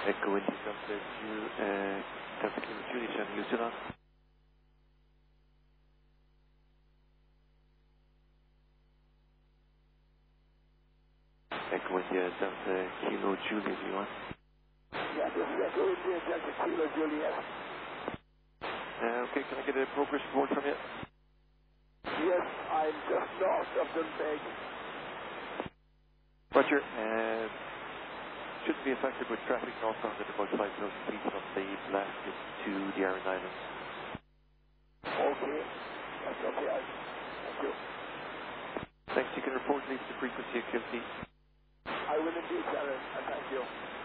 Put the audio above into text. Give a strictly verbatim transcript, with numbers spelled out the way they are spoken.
Echo India Delta Ju- uh, Delta Kilo Julie, Channel New Zealand. Echo India Delta Kilo Julie, do you want? Yeah, this is Echo India Delta Kilo Juliet. Uh, okay, can I get a progress report from you? Yes, I'm just north of Dunbeg. Roger. Uh, shouldn't be affected with traffic northbound at about five thousand feet from the blast into the Aran Islands. Okay, that's okay. I, thank you. Thanks. You can report leave the frequency activity. I will indeed, Sharon, and thank you.